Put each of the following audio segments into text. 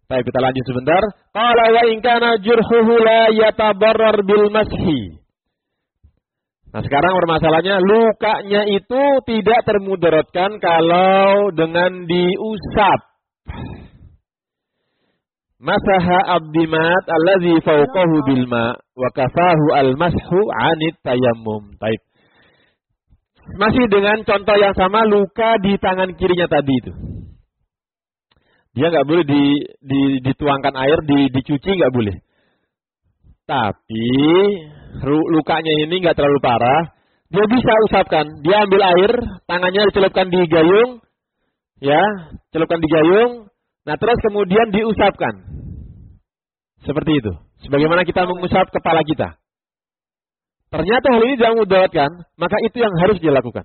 Baik, kita lanjut sebentar. Qala wa in kana jurhuhu la yatabarrar bil mashi. Nah, sekarang permasalahannya lukanya itu tidak termudaratkan kalau dengan diusap. Masaha abdimat allazi fawqahu bil ma wa kafahu al mashu 'anit tayammum. Baik. Masih dengan contoh yang sama, luka di tangan kirinya tadi itu. Dia nggak boleh dituangkan air, dicuci nggak boleh. Tapi lukanya ini nggak terlalu parah, dia bisa usapkan. Dia ambil air, tangannya dicelupkan di gayung, ya, celupkan di gayung. Nah, terus kemudian diusapkan. Seperti itu. Sebagaimana kita mengusap kepala kita. Ternyata hal ini tidak memudaratkan, maka itu yang harus dia lakukan.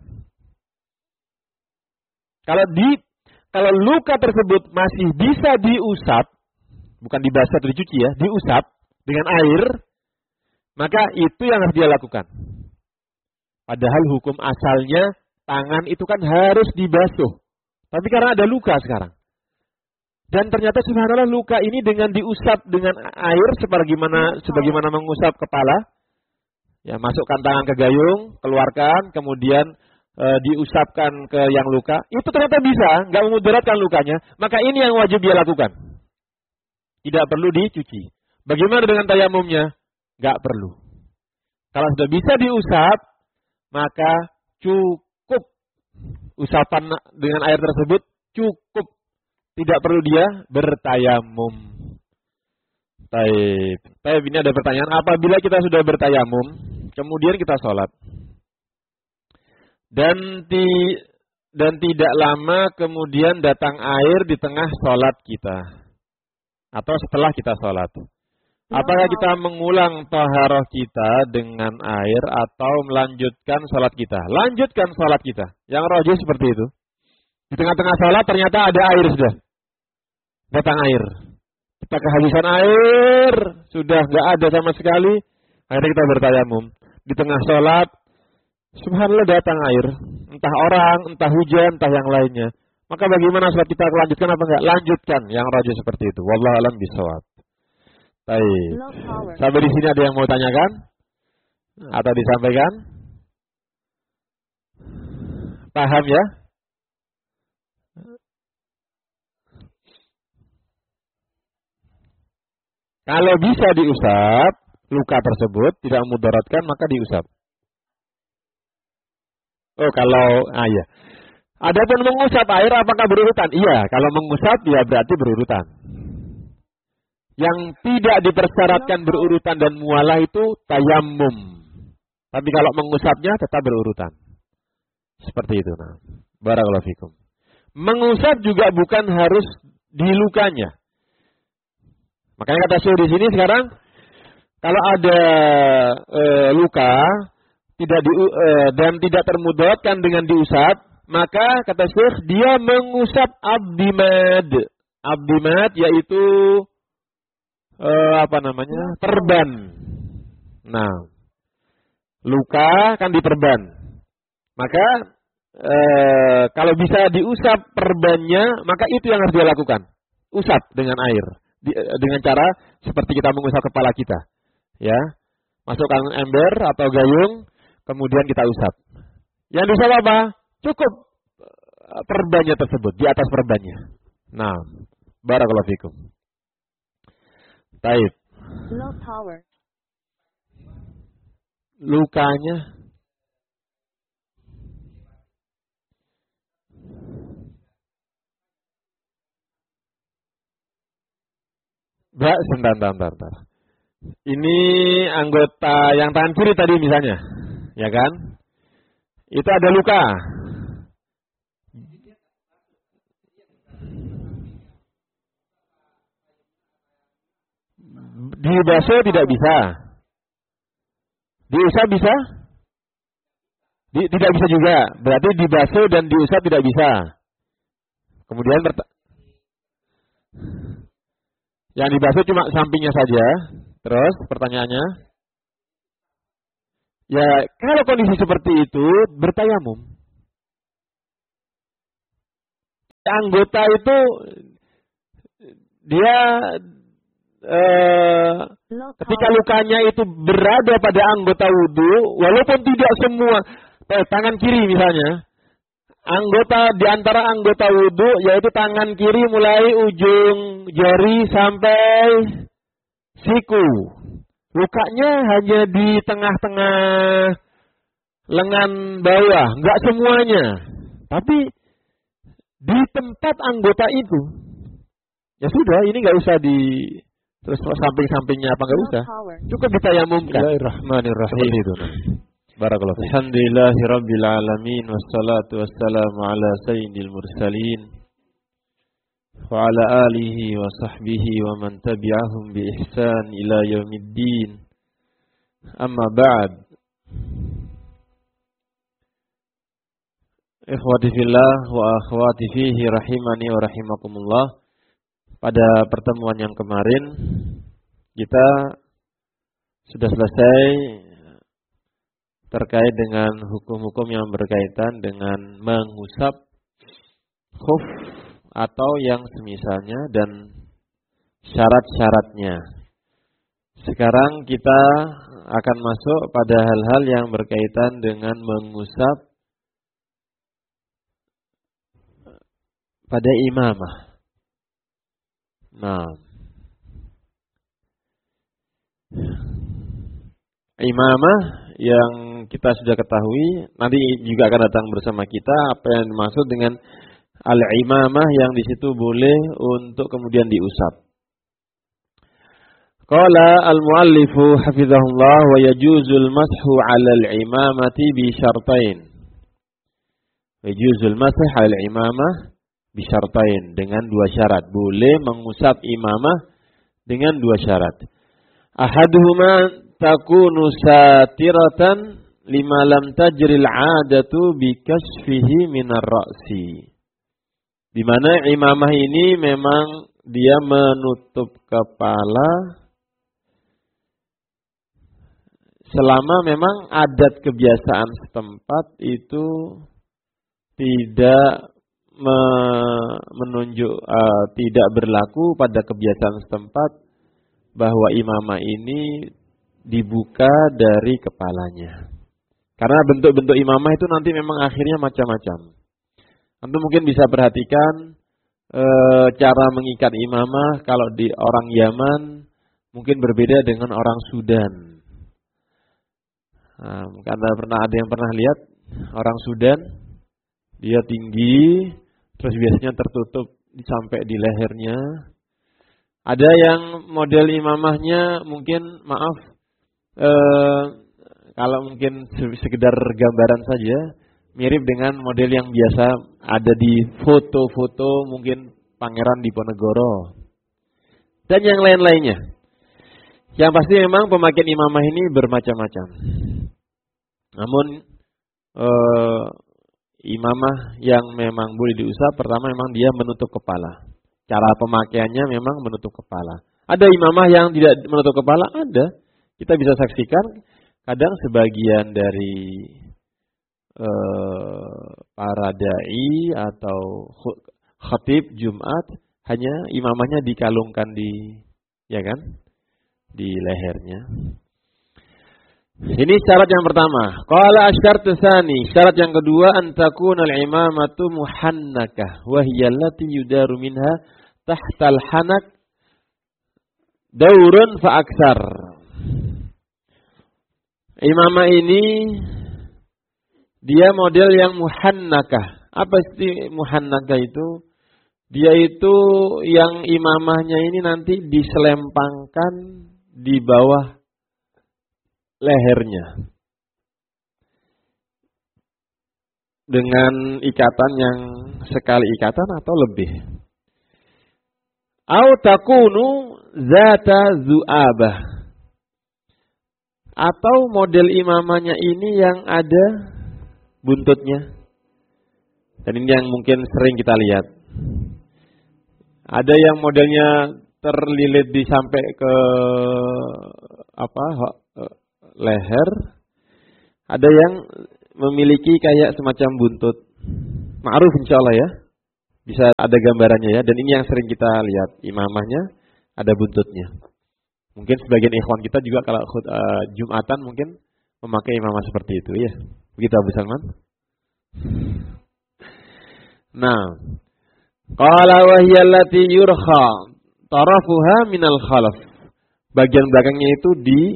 Kalau luka tersebut masih bisa diusap, bukan dibasuh atau dicuci ya, diusap dengan air, maka itu yang harus dia lakukan. Padahal hukum asalnya tangan itu kan harus dibasuh. Tapi karena ada luka sekarang. Dan ternyata subhanallah luka ini dengan diusap dengan air sebagaimana mengusap kepala. Ya, masukkan tangan ke gayung, keluarkan, kemudian diusapkan ke yang luka. Itu ternyata bisa, nggak memudaratkan lukanya. Maka ini yang wajib dia lakukan. Tidak perlu dicuci. Bagaimana dengan tayamumnya? Nggak perlu. Kalau sudah bisa diusap, maka cukup usapan dengan air tersebut cukup. Tidak perlu dia bertayamum. Taib, ini ada pertanyaan. Apabila kita sudah bertayamum, kemudian kita sholat. Dan tidak lama kemudian datang air di tengah sholat kita. Atau setelah kita sholat. Apakah kita mengulang taharah kita dengan air atau melanjutkan sholat kita? Lanjutkan sholat kita. Yang rajih seperti itu. Di tengah-tengah sholat ternyata ada air sudah. Datang air. Kita kehabisan air. Sudah nggak ada sama sekali. Akhirnya kita bertayamum. Di tengah sholat. Subhanallah datang air. Entah orang, entah hujan, entah yang lainnya. Maka bagaimana sholat kita lanjutkan apa enggak? Lanjutkan. Yang rajih seperti itu. Wallahu a'lam bishawab. Baik. Sampai di sini ada yang mau tanyakan? Atau disampaikan? Paham ya? Kalau bisa diusap, luka tersebut tidak memudaratkan, maka diusap. Oh, ya. Adapun mengusap air apakah berurutan? Iya, kalau mengusap ya berarti berurutan. Yang tidak dipersyaratkan berurutan dan mualah itu tayammum. Tapi kalau mengusapnya tetap berurutan. Seperti itu. Nah, barakallahu fikum. Mengusap juga bukan harus di lukanya. Makanya kata Syekh di sini sekarang, kalau ada luka dan tidak termudaratkan dengan diusap, maka kata Syekh dia mengusap abdimad. Abdimad yaitu perban. Nah, luka kan diperban. Maka kalau bisa diusap perbannya, maka itu yang harus dia lakukan. Usap dengan air. Dengan cara seperti kita mengusap kepala kita. Ya. Masukkan ember atau gayung, kemudian kita usap. Yang diusap apa? Cukup perbannya tersebut, di atas perbannya. Nah, barakallahu fikum. Taib. Lukanya sebentar. Ini anggota yang tangan kiri tadi misalnya, ya kan? Itu ada luka. Dibasuh tidak bisa. Diusap bisa? Tidak bisa juga. Berarti dibasuh dan diusap tidak bisa. Kemudian yang dibasuh cuma sampingnya saja. Terus pertanyaannya, ya kalau kondisi seperti itu bertayamum. Anggota itu dia ketika lukanya itu berada pada anggota wudu, walaupun tidak semua tangan kiri misalnya, di antara anggota wudu yaitu tangan kiri mulai ujung jari sampai siku, lukanya hanya di tengah-tengah lengan bawah, nggak semuanya, tapi di tempat anggota itu, ya sudah, ini nggak usah terus samping-sampingnya apa nggak usah, cukup ditayamumkan. Bismillahirrahmanirrahim. Seperti itu. Barakallahu fiik. Alhamdulillahirabbil alamin wassalatu wassalamu ala sayyidil mursalin wa ala alihi wa sahbihi wa man tabi'ahum bi ihsan ila yaumiddin. Amma ba'd. Ikhwati fillah wa akhwati fihi rahimani wa rahimakumullah. Pada pertemuan yang kemarin kita sudah selesai terkait dengan hukum-hukum yang berkaitan dengan mengusap khuf atau yang semisalnya dan syarat-syaratnya. Sekarang kita akan masuk pada hal-hal yang berkaitan dengan mengusap pada imamah. Nah, imamah yang kita sudah ketahui, nanti juga akan datang bersama kita apa yang dimaksud dengan al-imamah yang di situ boleh untuk kemudian diusap. Qala al-muallifu hafizahullah wa yajuzul mashu 'ala al-imamati bi syartain. Yajuzul mashu 'ala al-imamah bi syartain, dengan dua syarat. Boleh mengusap imamah dengan dua syarat. Ahaduhuma takunu satiratan lima lam tajril 'adatu bi kasfihi minar ra'si. Di mana imamah ini memang dia menutup kepala selama memang adat kebiasaan setempat itu tidak menunjuk, tidak berlaku pada kebiasaan setempat bahwa imamah ini dibuka dari kepalanya. Karena bentuk-bentuk imamah itu nanti memang akhirnya macam-macam. Anda mungkin bisa perhatikan cara mengikat imamah kalau di orang Yaman mungkin berbeda dengan orang Sudan. Karena ada yang pernah lihat orang Sudan, dia tinggi, terus biasanya tertutup sampai di lehernya. Ada yang model imamahnya mungkin kalau mungkin sekedar gambaran saja, mirip dengan model yang biasa ada di foto-foto mungkin Pangeran Diponegoro dan yang lain-lainnya. Yang pasti memang pemakaian imamah ini bermacam-macam. Namun imamah yang memang boleh diusap, pertama memang dia menutup kepala. Cara pemakaiannya memang menutup kepala. Ada imamah yang tidak menutup kepala, ada. Kita bisa saksikan kadang sebagian dari para dai atau khatib Jumat hanya imamahnya dikalungkan di lehernya. Ini syarat yang pertama. Qala asy-syartu tsani, syarat yang kedua an takuna al-imamatu muhannakah wa hiya allati yudaru minha tahtal hanak daurun fa aksar. Imamah ini dia model yang muhannakah. Apa sih muhannakah itu? Dia itu yang imamahnya ini nanti diselempangkan di bawah lehernya dengan ikatan yang sekali ikatan atau lebih. Au takunu zata zu'abah, atau model imamahnya ini yang ada buntutnya. Dan ini yang mungkin sering kita lihat. Ada yang modelnya terlilit di sampai ke leher, ada yang memiliki kayak semacam buntut. Ma'ruf insyaallah ya. Bisa ada gambarannya ya. Dan ini yang sering kita lihat, imamahnya ada buntutnya. Mungkin sebagian ikhwan kita juga kalau Jumatan mungkin memakai imamah seperti itu ya. Begitu Abu Salman. Nah, qala wa hiya allati yurkha tarafuha minal khalaf. Bagian belakangnya itu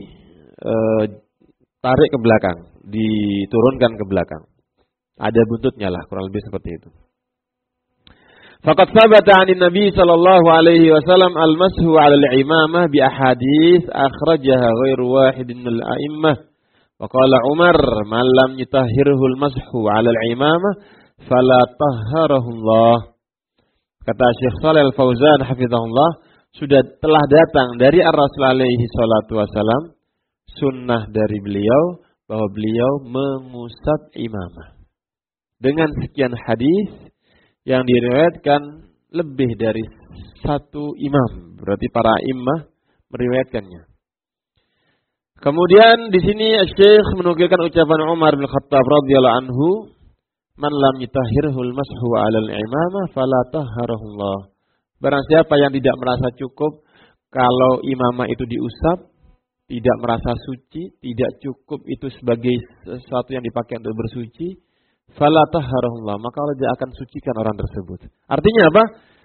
tarik ke belakang, diturunkan ke belakang. Ada buntutnya lah, kurang lebih seperti itu. Faqad sabata 'an Nabi sallallahu alaihi wasallam al-mashu 'ala al-imamah bi ahadits akhrajaha ghairu wahidin min al-a'immah. Wa qala Umar, "Man lam yutahhirhu al-mashu 'ala al-imamah fala tahharahu Allah." Kata Syekh Shalih Al-Fauzan hafizahullah, sudah telah datang dari Ar-Rasul alaihi salatu wasallam sunnah dari beliau bahwa beliau mengusap imamah. Dengan sekian hadis yang diriwayatkan lebih dari satu imam, berarti para imam meriwayatkannya. Kemudian di sini Syekh menukilkan ucapan Umar bin Khattab radhiyallahu anhu, "Man lam yutahhirhu al-mashu 'ala al-imamah fala tahharahu Allah." Barang siapa yang tidak merasa cukup kalau imamah itu diusap, tidak merasa suci, tidak cukup itu sebagai sesuatu yang dipakai untuk bersuci, fala tahharahullah, maka Allah tidak akan sucikan orang tersebut. Artinya apa?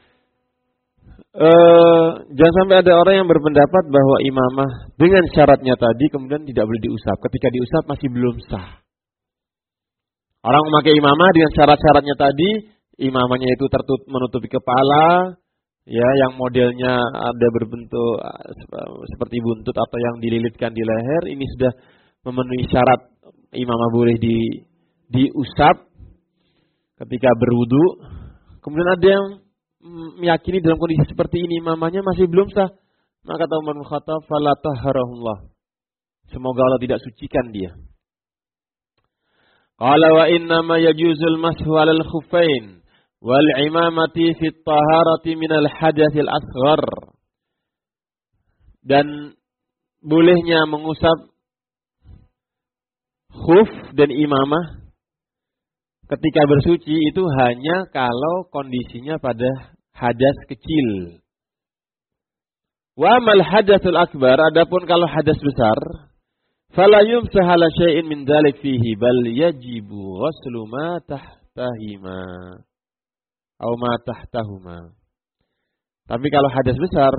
Jangan sampai ada orang yang berpendapat bahwa imamah dengan syaratnya tadi kemudian tidak boleh diusap. Ketika diusap masih belum sah. Orang memakai imamah dengan syarat-syaratnya tadi, imamahnya itu menutupi kepala, ya, yang modelnya ada berbentuk seperti buntut atau yang dililitkan di leher, ini sudah memenuhi syarat imamah boleh diusap ketika berwudu. Kemudian ada yang meyakini dalam kondisi seperti ini imamahnya masih belum sah, maka kata Umar bin Khattab, "Fala tahharahullah." Semoga Allah tidak sucikan dia. Qala wa inna ma yajuzul mashu 'alal khuffain wal imamati fi taharati minal hadatsil asghar. Dan bolehnya mengusap khuf dan imamah ketika bersuci itu hanya kalau kondisinya pada hadas kecil. Wa mal hadatsul akbar, adapun kalau hadas besar, fala yumsah ala syai'in min dzalik fihi bal yajibu ghuslu ma tahtahima atau ma tahtahuma. Tapi kalau hadas besar,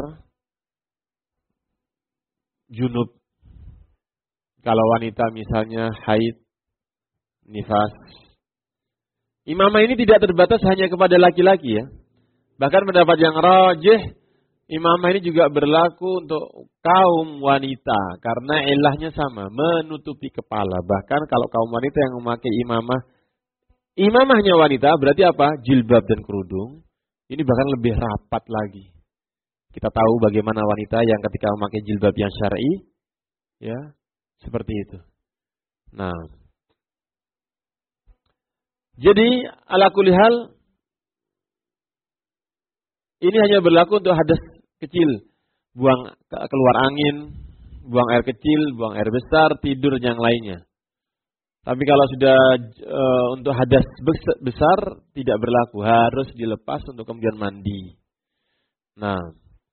junub, kalau wanita misalnya haid, nifas, imamah ini tidak terbatas hanya kepada laki-laki ya. Bahkan pendapat yang rajih, imamah ini juga berlaku untuk kaum wanita karena ilahnya sama, menutupi kepala. Bahkan kalau kaum wanita yang memakai imamahnya wanita berarti apa? Jilbab dan kerudung. Ini bahkan lebih rapat lagi. Kita tahu bagaimana wanita yang ketika memakai jilbab yang syar'i, ya, seperti itu. Nah, jadi ala kulli hal ini hanya berlaku untuk hadas kecil, buang keluar angin, buang air kecil, buang air besar, tidur yang lainnya. Tapi kalau sudah untuk hadas besar tidak berlaku, harus dilepas untuk kemudian mandi. Nah,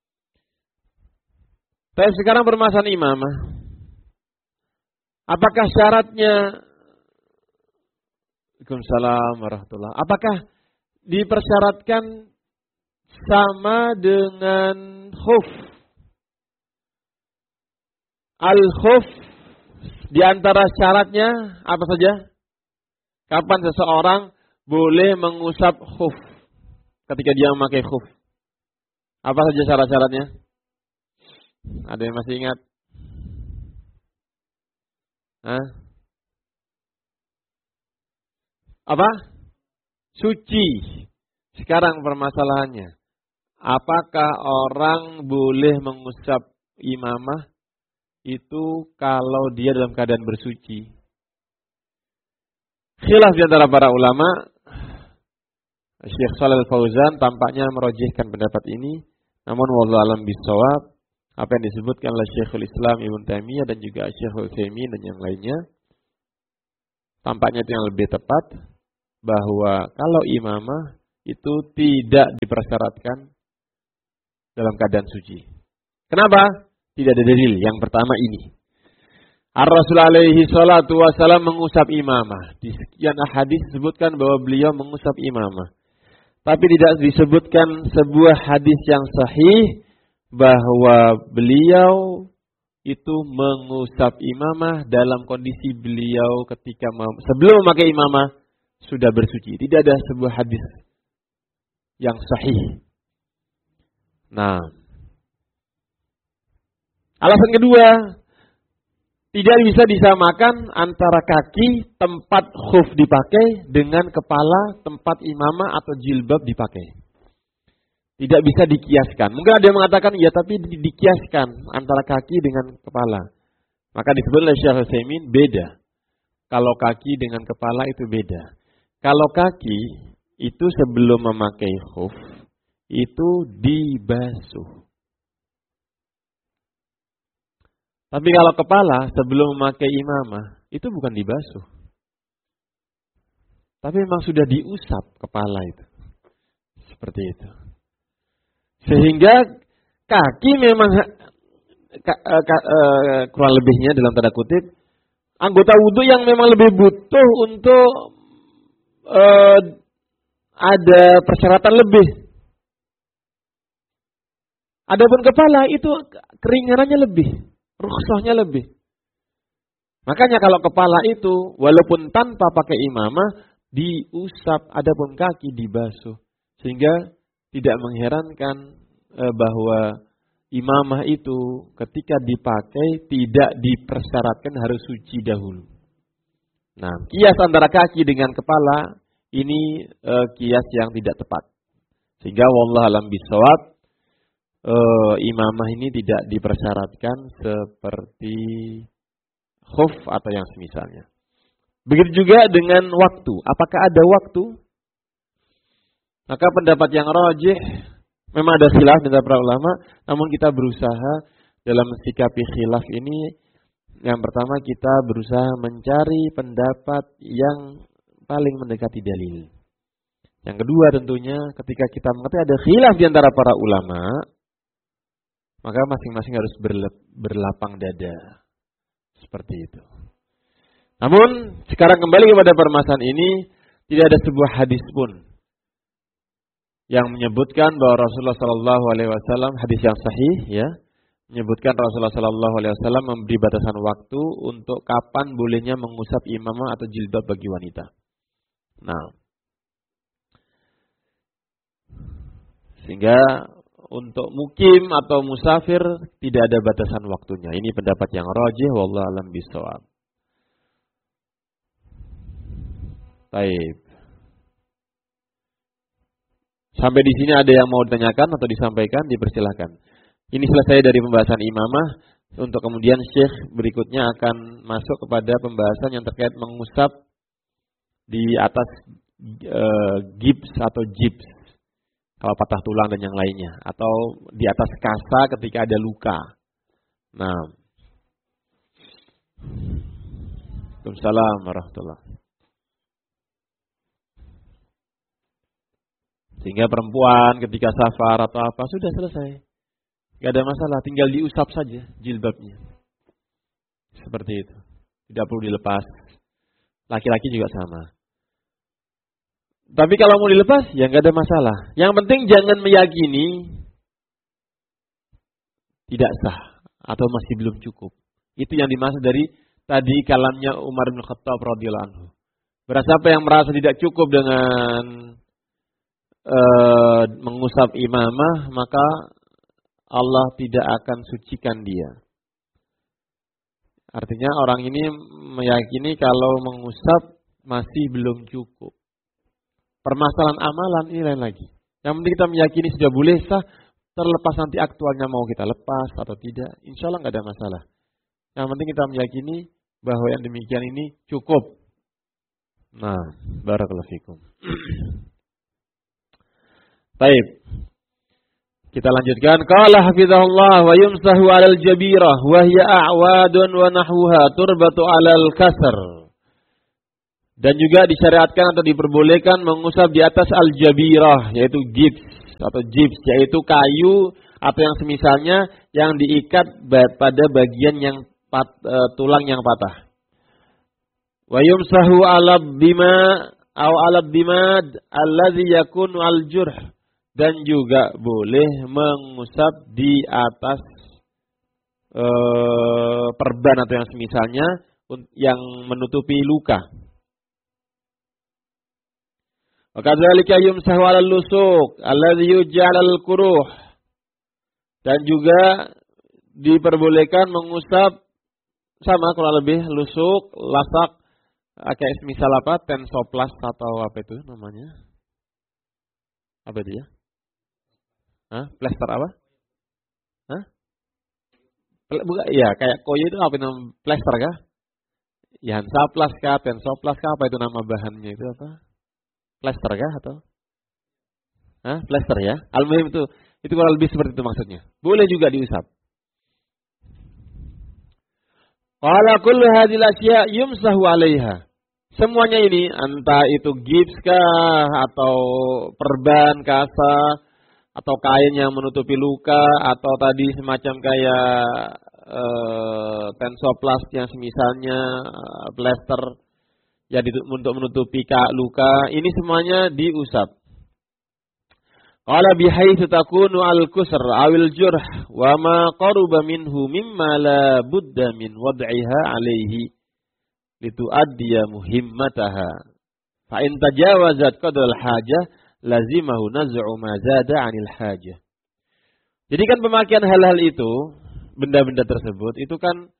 tapi sekarang permasalahan imamah. Apakah syaratnya? Waalaikumsalam warahmatullahi. Apakah dipersyaratkan sama dengan khuf? Al-khuf di antara syaratnya apa saja? Kapan seseorang boleh mengusap khuf ketika dia memakai khuf? Apa saja syarat-syaratnya? Ada yang masih ingat? Hah? Apa? Suci. Sekarang permasalahannya, apakah orang boleh mengusap imamah itu kalau dia dalam keadaan bersuci? Khilaf di antara para ulama. Syekh Shalih Al-Fauzan tampaknya merojihkan pendapat ini, namun wallahu alam bisawab, apa yang disebutkan oleh Syekhul Islam Ibnu Taimiyah dan juga Syekhul Utsaimin dan yang lainnya, tampaknya itu yang lebih tepat, bahwa kalau imamah itu tidak dipersyaratkan dalam keadaan suci. Kenapa? Tidak ada dalil. Yang pertama ini. Ar-Rasul alaihi salatu wasalam mengusap imamah. Di sekian hadis disebutkan bahwa beliau mengusap imamah. Tapi tidak disebutkan sebuah hadis yang sahih bahwa beliau itu mengusap imamah dalam kondisi beliau ketika sebelum memakai imamah sudah bersuci. Tidak ada sebuah hadis yang sahih. Nah, alasan kedua, tidak bisa disamakan antara kaki tempat khuf dipakai dengan kepala tempat imamah atau jilbab dipakai. Tidak bisa dikiaskan. Mungkin ada yang mengatakan, ya tapi dikiaskan antara kaki dengan kepala. Maka disebut oleh Syekh Utsaimin beda. Kalau kaki dengan kepala itu beda. Kalau kaki itu sebelum memakai khuf itu dibasuh. Tapi kalau kepala sebelum memakai imamah itu bukan dibasuh. Tapi memang sudah diusap kepala itu. Seperti itu. Sehingga kaki memang kurang lebihnya dalam tanda kutip anggota wudhu yang memang lebih butuh untuk ada persyaratan lebih. Adapun kepala itu keringanannya lebih, rukhsahnya lebih. Makanya kalau kepala itu walaupun tanpa pakai imamah diusap, adapun kaki dibasuh. Sehingga tidak mengherankan bahwa imamah itu ketika dipakai tidak dipersyaratkan harus suci dahulu. Nah, kias antara kaki dengan kepala ini kias yang tidak tepat. Sehingga wallahu alam bisawab imamah ini tidak dipersyaratkan seperti khuf atau yang semisalnya. Begitu juga dengan waktu. Apakah ada waktu? Maka pendapat yang rajih memang ada khilaf di antara para ulama, namun kita berusaha dalam mensikapi khilaf ini. Yang pertama kita berusaha mencari pendapat yang paling mendekati dalil. Yang kedua tentunya ketika kita mengetahui ada khilaf di antara para ulama, maka masing-masing harus berlapang dada. Seperti itu. Namun sekarang kembali kepada permasalahan ini, tidak ada sebuah hadis pun yang menyebutkan bahwa Rasulullah Sallallahu Alaihi Wasallam, hadis yang sahih ya, menyebutkan Rasulullah Sallallahu Alaihi Wasallam memberi batasan waktu untuk kapan bolehnya mengusap imamah atau jilbab bagi wanita. Nah, sehingga untuk mukim atau musafir tidak ada batasan waktunya. Ini pendapat yang rajih, wallahu alam bishawab. Baik. Sampai di sini ada yang mau ditanyakan atau disampaikan, dipersilahkan. Ini selesai dari pembahasan imamah. Untuk kemudian Syekh berikutnya akan masuk kepada pembahasan yang terkait mengusap di atas gips atau jips. Kalau patah tulang dan yang lainnya. Atau di atas kasa ketika ada luka. Nah. Waalaikumsalam warahmatullahi. Sehingga perempuan ketika safar atau apa sudah selesai. Gak ada masalah, tinggal diusap saja jilbabnya. Seperti itu. Tidak perlu dilepas. Laki-laki juga sama. Tapi kalau mau dilepas, ya gak ada masalah. Yang penting jangan meyakini tidak sah atau masih belum cukup. Itu yang dimaksud dari tadi kalamnya Umar bin Khattab radhiyallahu anhu. Berasa apa yang merasa tidak cukup dengan mengusap imamah, maka Allah tidak akan sucikan dia. Artinya orang ini meyakini kalau mengusap masih belum cukup. Permasalahan amalan ini lain lagi. Yang penting kita meyakini sudah boleh sah, terlepas nanti aktualnya mau kita lepas atau tidak, insya Allah nggak ada masalah. Yang penting kita meyakini bahwa yang demikian ini cukup. Nah, barakallahu fikum. Baik. Kita lanjutkan. Qala hafizahullah wa yumsahu 'alal jabirah wa hiya a'wadun wa nahwuha turbatu 'alal kasr. Dan juga disyariatkan atau diperbolehkan mengusap di atas al-jabirah, yaitu gips atau gips, yaitu kayu atau yang semisalnya yang diikat pada bagian yang tulang yang patah. Wa yumsahu 'ala bima aw 'ala bimad allazi yakunu al-jurh, dan juga boleh mengusap di atas perban atau yang semisalnya yang menutupi luka. Wa kadzalika yumsahu 'alal lusuq alladhi yuj'al al-quruh, dan juga diperbolehkan mengusap sama kurang lebih lusuk, lasak, kayak misal apa, tensoplas atau apa itu namanya? Apa itu ya? Plester apa? Bukan, ya kayak koyo itu apa namanya? Plester kah? Ya, Hansaplas kah, tensoplas kah, apa itu nama bahannya itu apa? Plester kah atau? Plester ya. Al-muhim itu kurang lebih seperti itu maksudnya. Boleh juga diusap. Qala kullu hadhil asya yumsahu 'alaiha. Semuanya ini, entah itu gips kah atau perban kasa atau kain yang menutupi luka atau tadi semacam kayak tensoplas yang semisalnya plester ya untuk menutupi luka, ini semuanya diusap. Qala bihaitsu takunu al-kusr awil jurh wa ma qaruba minhu mimma la budda min wad'iha alayhi lituaddiya muhimmataha fa in tajawazat qadral hajah lazimahu naz'u ma zada 'anil hajah. Jadi kan pemakaian hal-hal itu, benda-benda tersebut itu kan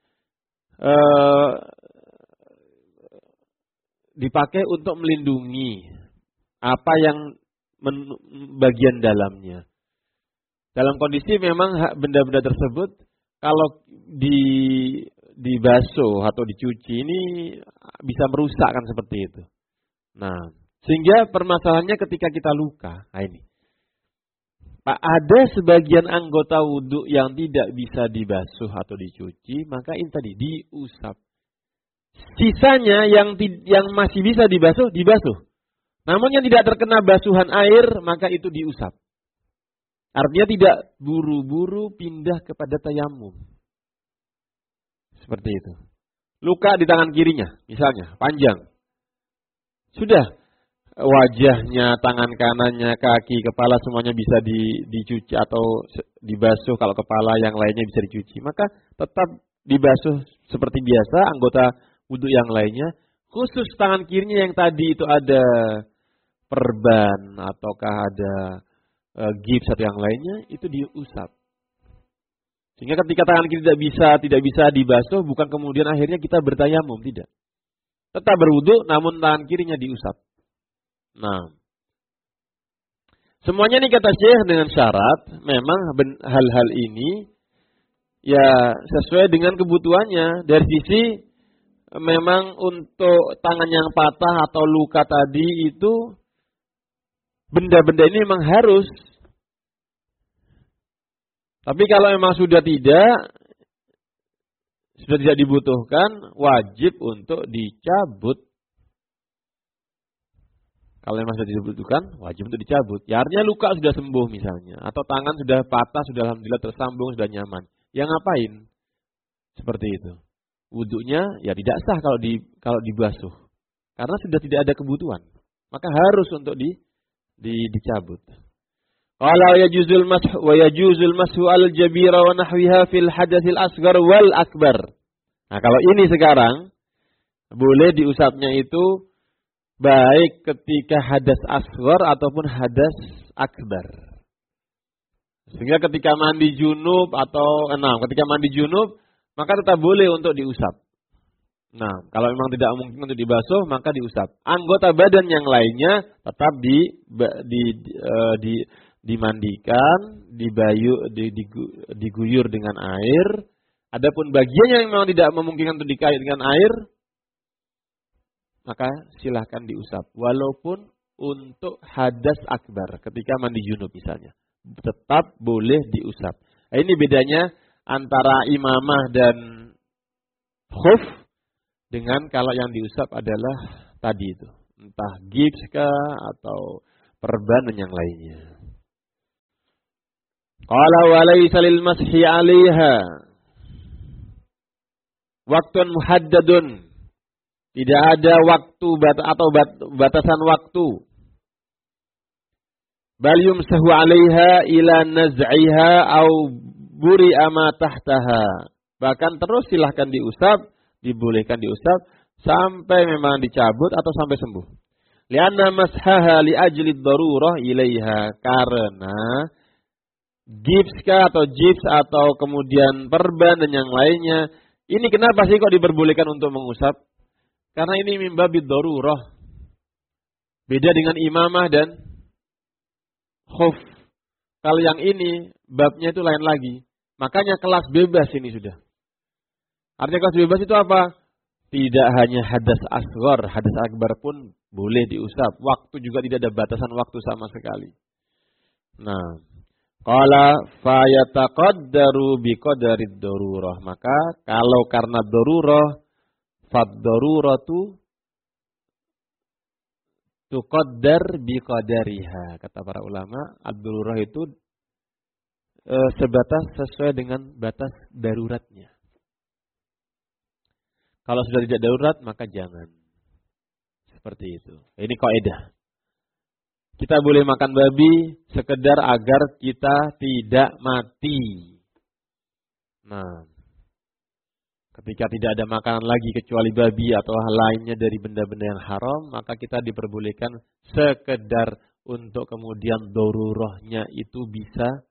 dipakai untuk melindungi apa yang bagian dalamnya. Dalam kondisi memang benda-benda tersebut kalau dibasuh atau dicuci ini bisa merusak kan seperti itu. Nah, sehingga permasalahannya ketika kita luka, ini ada sebagian anggota wudhu yang tidak bisa dibasuh atau dicuci, maka ini tadi diusap. Sisanya yang masih bisa dibasuh, dibasuh. Namun yang tidak terkena basuhan air, maka itu diusap. Artinya tidak buru-buru pindah kepada tayamum. Seperti itu. Luka di tangan kirinya, misalnya, panjang. Sudah, wajahnya, tangan kanannya, kaki, kepala semuanya bisa dicuci atau dibasuh. Kalau kepala yang lainnya bisa dicuci, maka tetap dibasuh seperti biasa anggota wudhu yang lainnya. Khusus tangan kirinya yang tadi itu ada perban ataukah ada gips atau yang lainnya, itu diusap. Sehingga ketika tangan kiri tidak bisa dibasuh, bukan kemudian akhirnya kita bertayamum, tidak. Tetap berwudu, namun tangan kirinya diusap. Nah, semuanya ini kata Syekh dengan syarat, memang hal-hal ini ya sesuai dengan kebutuhannya. Dari sisi memang untuk tangan yang patah atau luka tadi itu, benda-benda ini memang harus. Tapi kalau memang sudah tidak dibutuhkan, wajib untuk dicabut. Kalau memang sudah dibutuhkan, wajib untuk dicabut. Ya artinya luka sudah sembuh misalnya, atau tangan sudah patah, sudah alhamdulillah tersambung, sudah nyaman. Ya ngapain? Seperti itu. Wudunya ya tidak sah kalau dibasuh. Karena sudah tidak ada kebutuhan. Maka harus untuk dicabut. Qala yajuzul mashu wa yajuzul mashu al-jabira wa nahwiha fil hadatsil asghar wal akbar. Nah, kalau ini sekarang boleh diusapnya itu baik ketika hadas asghar ataupun hadas akbar. Sehingga ketika mandi junub ketika mandi junub maka tetap boleh untuk diusap. Nah, kalau memang tidak mungkin untuk dibasuh maka diusap. Anggota badan yang lainnya tetap dimandikan, diguyur dengan air. Adapun bagian yang memang tidak memungkinkan untuk dikait dengan air, maka silahkan diusap. Walaupun untuk hadas akbar, ketika mandi junub misalnya, tetap boleh diusap. Nah, ini bedanya antara imamah dan khuf dengan kalau yang diusap adalah tadi itu. Entah gips kah atau perban dan yang lainnya. Qala wa laysa lil mashi 'alaiha waktun muhaddadun. Tidak ada waktu atau batasan waktu. Bal yumsahu 'alaiha ila naz'iha au buri'a ma tahtaha. Bahkan terus silahkan diusap, dibolehkan diusap sampai memang dicabut atau sampai sembuh. Lianna mashaha li ajli darurah ilaiha, karena gips atau gips atau kemudian perban dan yang lainnya, ini kenapa sih kok diperbolehkan untuk mengusap? Karena ini min babid darurah. Beda dengan imamah dan khuf. Kalau yang ini babnya itu lain lagi. Makanya kelas bebas ini sudah. Artinya kelas bebas itu apa? Tidak hanya hadas asghar, hadas akbar pun boleh diusap. Waktu juga tidak ada batasan waktu sama sekali. Nah, qala fayataqaddaru biqadarid darurah. Maka kalau karena darurah, fad-daruratu tuqaddar biqadariha. Kata para ulama, ad-darurah itu sebatas sesuai dengan batas daruratnya. Kalau sudah tidak darurat, maka jangan. Seperti itu. Ini kaidah. Kita boleh makan babi sekedar agar kita tidak mati. Nah, ketika tidak ada makanan lagi kecuali babi atau hal lainnya dari benda-benda yang haram, maka kita diperbolehkan sekedar untuk kemudian darurahnya itu bisa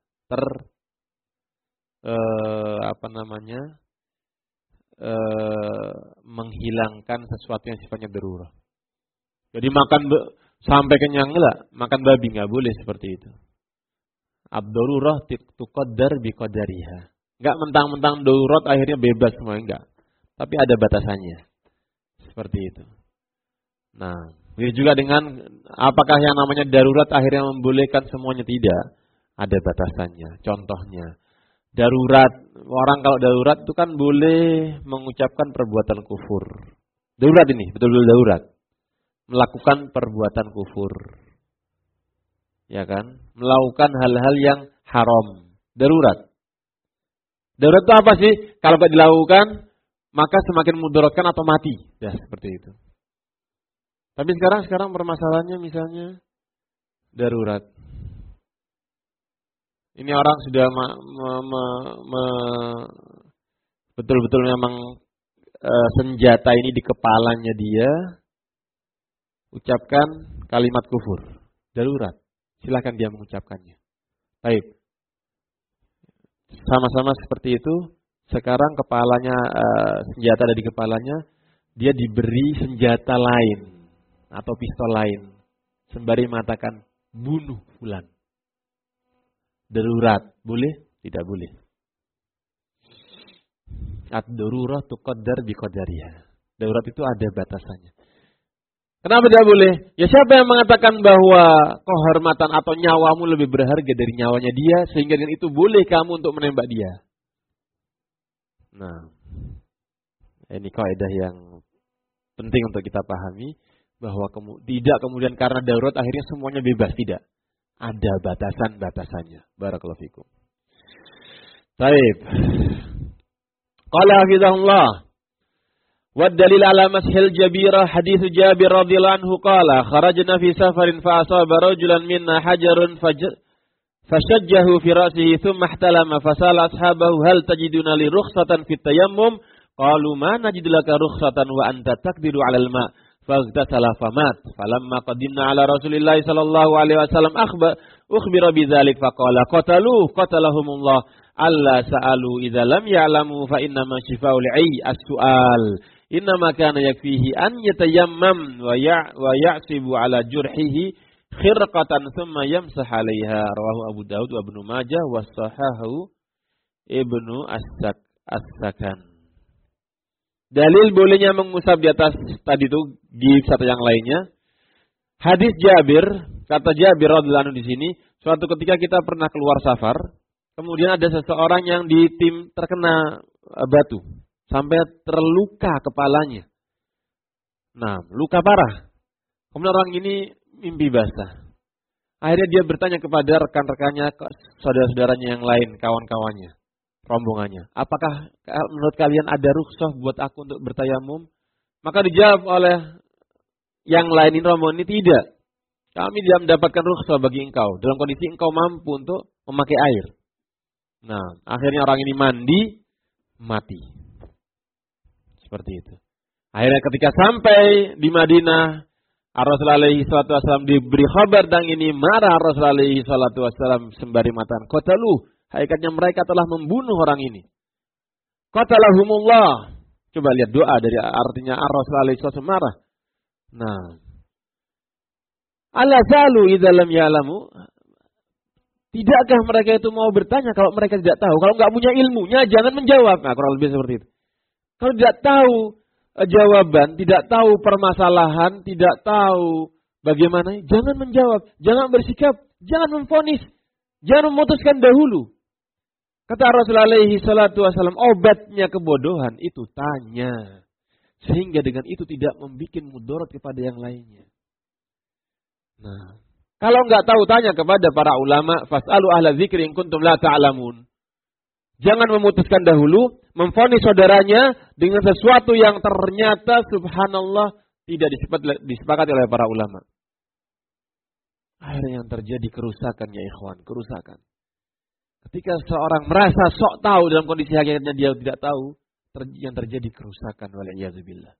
menghilangkan sesuatu yang sifatnya darurah. Jadi makan sampai kenyang enggak, makan babi enggak boleh seperti itu. Ad-darurah tuqaddar biqadariha. Enggak mentang-mentang darurat akhirnya bebas semua, enggak. Tapi ada batasannya. Seperti itu. Nah, begitu juga dengan apakah yang namanya darurat akhirnya membolehkan semuanya, tidak. Ada batasannya. Contohnya, darurat. Orang kalau darurat itu kan boleh mengucapkan perbuatan kufur. Darurat ini, betul-betul darurat. Melakukan perbuatan kufur. Ya kan? Melakukan hal-hal yang haram. Darurat. Darurat itu apa sih? Kalau tidak dilakukan, maka semakin mudaratkan atau mati. Ya, seperti itu. Tapi sekarang permasalahannya misalnya darurat. Ini orang sudah betul-betul memang senjata ini di kepalanya dia, ucapkan kalimat kufur. Darurat. Silakan dia mengucapkannya. Baik. Sama-sama seperti itu. Sekarang kepalanya, senjata ada di kepalanya, dia diberi senjata lain atau pistol lain, sembari mengatakan bunuh fulan. Darurat, boleh? Tidak boleh. Ad-darurah tuqaddar biqadariha. Darurat itu ada batasannya. Kenapa tidak boleh? Ya siapa yang mengatakan bahwa kehormatan atau nyawamu lebih berharga dari nyawanya dia, sehingga dengan itu boleh kamu untuk menembak dia? Nah, ini kaidah yang penting untuk kita pahami, bahwa tidak kemudian karena darurat akhirnya semuanya bebas, tidak. Ada batasan-batasannya. Barakallahu fikum. Baik. Qala hafizahullah. Wad-dalil ala mashil jabirah hadits Jabir radhiyallahu anhu qala kharajna fi safarin fa asaba rajulan minna hajarun fashajjahu fi ra'sihi thumma ihtalama fasala ashabahu hal tajiduna li rukhsatan fit tayammum qalu ma najidu laka rukhsatan wa anta taqdiru 'alal ma' faghtasala famat falamma qadimna 'ala Rasulillah sallallahu alaihi wasallam ukhbira bidzalik faqala qatalahumullah alla sa'alu idza lam ya'lamu fa inna ma shifaa'ul 'ayy as-su'al inna ma kana yakfihi an yatayammam wa ya'sibu 'ala jurhihi khirqatan thumma yamsah 'alaiha rawahu Abu Daud wa Ibnu Majah wa sahahahu Ibnu As-Sakan. Dalil bolehnya mengusap di atas tadi itu gips atau yang lainnya. Hadis Jabir, kata Jabir radhiyallahu anhu di sini, suatu ketika kita pernah keluar safar, kemudian ada seseorang yang terkena batu sampai terluka kepalanya. Nah, luka parah. Kemudian orang ini mimpi basah. Akhirnya dia bertanya kepada rekan-rekannya, saudara-saudaranya yang lain, kawan-kawannya, rombongannya. Apakah menurut kalian ada rukhsah buat aku untuk bertayamum? Maka dijawab oleh yang lain ini, rombongan ini, tidak. Kami tidak mendapatkan rukhsah bagi engkau dalam kondisi engkau mampu untuk memakai air. Nah, akhirnya orang ini mandi, mati. Seperti itu. Akhirnya ketika sampai di Madinah, Rasulullah alaihi salatu wasallam diberi kabar tentang ini, marah Rasulullah alaihi salatu wasallam sembari mengatakan, qatalu, hakikatnya mereka telah membunuh orang ini. Qatalahumullah. Coba lihat doa dari artinya Rasulullah alaihi salatu wasallam marah. Nah, ala zalu idza lam ya'lamu. Tidakkah mereka itu mau bertanya kalau mereka tidak tahu? Kalau nggak punya ilmunya jangan menjawab. Nah, kurang lebih seperti itu. Kalau tidak tahu jawaban, tidak tahu permasalahan, tidak tahu bagaimana, jangan menjawab, jangan bersikap, jangan memvonis, jangan memutuskan dahulu. Kata Rasulullah alaihi salatu wasallam, obatnya kebodohan itu tanya. Sehingga dengan itu tidak membuat mudarat kepada yang lainnya. Nah, kalau nggak tahu tanya kepada para ulama, fas'alu ahla dzikri in kuntum la ta'lamun. Jangan memutuskan dahulu, memvonis saudaranya dengan sesuatu yang ternyata subhanallah tidak disepakati oleh para ulama. Akhirnya yang terjadi kerusakan ya ikhwan, kerusakan. Ketika seorang merasa sok tahu dalam kondisi hakikatnya dia tidak tahu, yang terjadi kerusakan waliyadzubillah.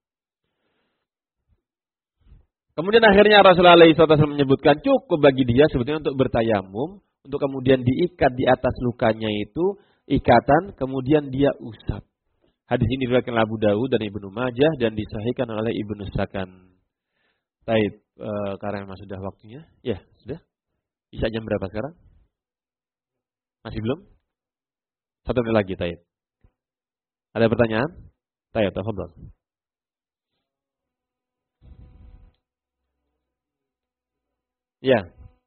Kemudian akhirnya Rasulullah SAW menyebutkan cukup bagi dia sebetulnya untuk bertayamum, untuk kemudian diikat di atas lukanya itu, ikatan, kemudian dia usap. Hadis ini diriwayatkan oleh Abu Dawud dan Ibnu Majah dan disahihkan oleh Ibnu Sakan. Taib, karena memang sudah waktunya. Ya, sudah. Bisa jam berapa sekarang? Masih belum? 1 menit lagi, Taib. Ada pertanyaan? Taib, tafadhol. Ya.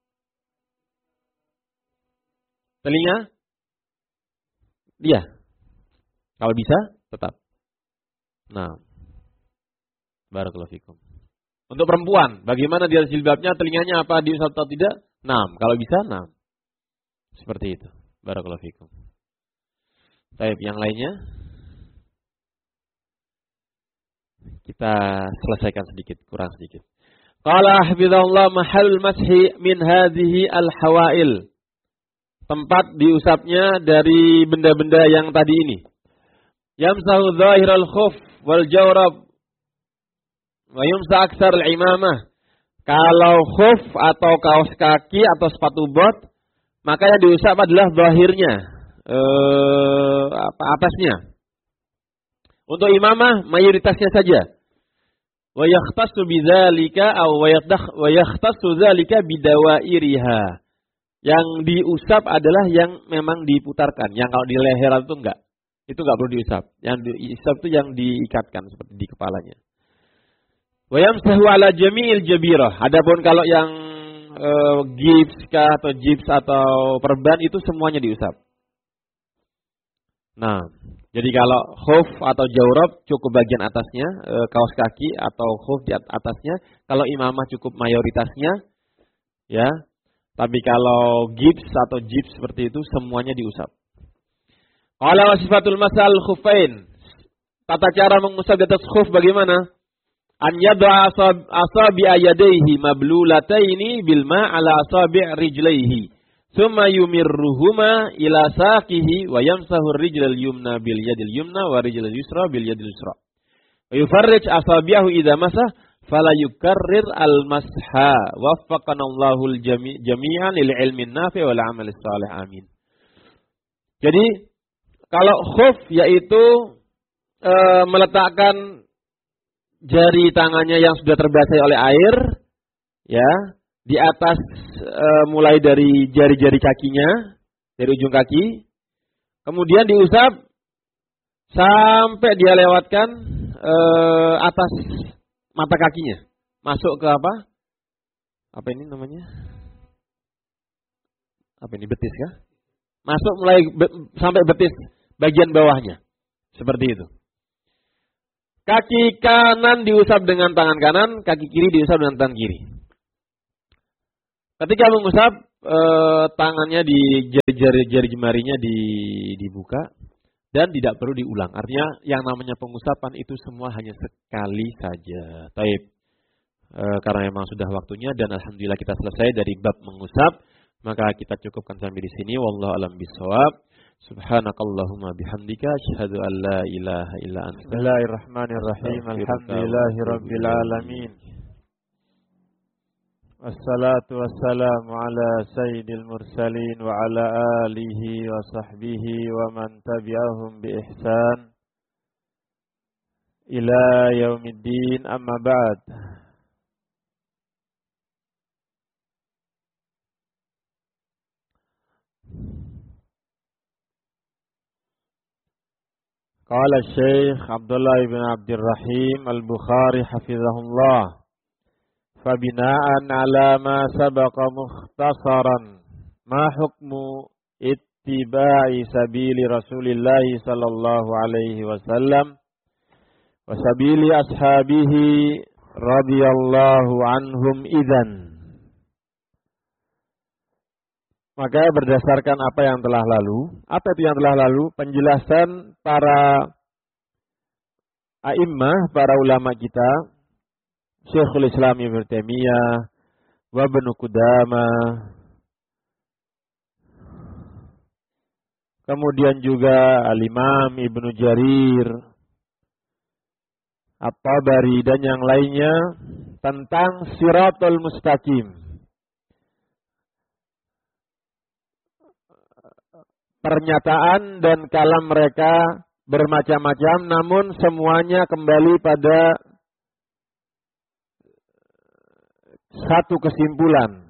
Telinga? Iya. Kalau bisa, tetap. Nah. Barakallahu fikum. Untuk perempuan, bagaimana dia jilbabnya, telinganya apa diusap atau tidak? 6. Kalau bisa, 6. Seperti itu. Barakallahu fikum. Baik, yang lainnya? Kita selesaikan sedikit, kurang sedikit. Qala hafizahullah mahal mashi min hadhihi al-hawail. Tempat diusapnya dari benda-benda yang tadi ini. Yamsahu zahiral khuf wal jawrab wa yumsa aksar al-imamah. Kalau khuf atau kaos kaki atau sepatu bot, maka yang diusap adalah zahirnya, atasnya. Untuk imamah mayoritasnya saja. Wa yakhtassu bidzalika aw wa yakhtassu dzalika bidawairiha. Yang diusap adalah yang memang diputarkan. Yang kalau di leher itu enggak. Itu enggak perlu diusap. Yang diusap itu yang diikatkan seperti di kepalanya. Wa yamsahu ala jami'il jabirah. Adapun kalau yang gips atau jips atau perban itu semuanya diusap. Nah, jadi kalau khuf atau jawrab cukup bagian atasnya, kaos kaki atau khuf di atasnya. Kalau imamah cukup mayoritasnya, ya. Tapi kalau gips atau jips seperti itu semuanya diusap. Qala wasifatul masal khufain. Tata cara mengusap di atas khuf bagaimana? An yad'a asabi yadayhi mablulataini bil ma' ala asabi' rijlaihi. Thumma yumirruhuma ila saqihi wa yamsahu ar-rijlal yumna bil yadil yumna wa rijlal yusra bil yadil yusra. Wa yufarrij asabi'ahu idza masah fala yukarrir al-masha. Waffaqanallahu al-jami'an lil ilmin nafi' wal 'amalis salih. Amin. Jadi kalau khuf yaitu meletakkan jari tangannya yang sudah terbasahi oleh air, ya, di atas mulai dari jari-jari kakinya, dari ujung kaki, kemudian diusap sampai dia lewatkan atas mata kakinya, masuk ke apa? Apa ini namanya? Apa ini, betis kah? Masuk mulai sampai betis bagian bawahnya, seperti itu. Kaki kanan diusap dengan tangan kanan, kaki kiri diusap dengan tangan kiri. Ketika mengusap, tangannya di jari jemarinya dibuka dan tidak perlu diulang. Artinya yang namanya pengusapan itu semua hanya sekali saja. Taib. Karena memang sudah waktunya dan alhamdulillah kita selesai dari bab mengusap, maka kita cukupkan sampai di sini. Wallahu a'lam bishawab. Subhanakallahumma bihamdika asyhadu an la ilaha illa anta. Bismillahirrahmanirrahim. Alhamdulillahirabbil alamin. Wassalatu wassalamu ala sayyidil mursalin wa ala alihi wa sahbihi wa man tabi'ahum bi ihsan ila yaumiddin, amma ba'd. Qala Syekh Abdullah ibn Abdurrahim Al-Bukhari hafizahullah, fabina'an ala ma sabaqa mukhtasaran ma hukmu ittiba'i sabili Rasulillah sallallahu alaihi wasallam wa sabili ashabihi radhiyallahu anhum idzan. Maka berdasarkan apa yang telah lalu, apa itu yang telah lalu? Penjelasan para a'immah, para ulama kita, Syekhul Islam Ibnu Taimiyah, wa Ibnu Qudamah, kemudian juga Al-Imam Ibnu Jarir, At-Tabari dan yang lainnya tentang Siratul Mustaqim. Pernyataan dan kalam mereka bermacam-macam, namun semuanya kembali pada satu kesimpulan,